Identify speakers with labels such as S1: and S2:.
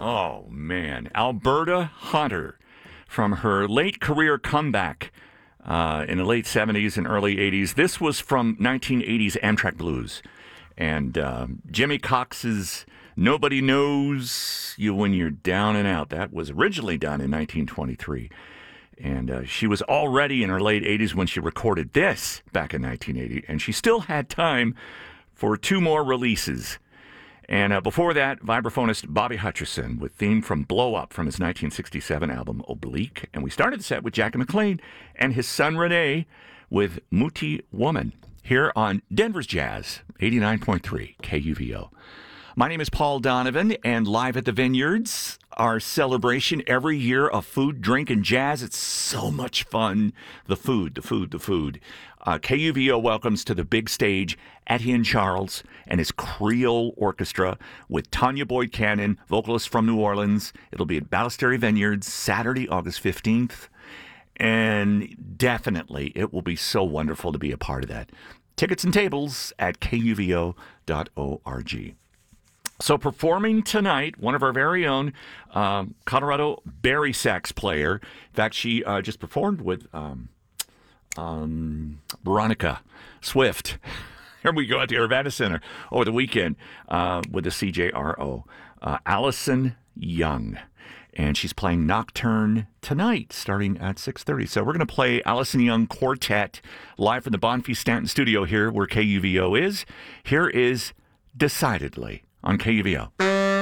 S1: Oh, man. Alberta Hunter, from her late career comeback in the late 70s and early 80s. This was from 1980's Amtrak Blues. And Jimmy Cox's Nobody Knows You When You're Down and Out. That was originally done in 1923. And she was already in her late 80s when she recorded this back in 1980. And she still had time for 2 more releases. And before that, vibraphonist Bobby Hutcherson with theme from Blow Up from his 1967 album Oblique. And we started the set with Jackie McLean and his son Rene with Muti Woman here on Denver's Jazz, 89.3 KUVO. My name is Paul Donovan, and live at the Vineyards, our celebration every year of food, drink, and jazz. It's so much fun. The food. KUVO welcomes to the big stage Etienne Charles and his Creole Orchestra with Tanya Boyd Cannon, vocalist from New Orleans. It'll be at Ballestery Vineyards Saturday, August 15th. And definitely, it will be so wonderful to be a part of that. Tickets and tables at kuvo.org. So performing tonight, one of our very own Colorado Barry sax player. In fact, she just performed with Veronica Swift. Here we go at the Arvada Center over the weekend with the CJRO. Allison Young. And she's playing Nocturne tonight, starting at 6:30. So we're going to play Allison Young Quartet live from the Bonfils Stanton studio here where KUVO is. Here is Decidedly on KUVO.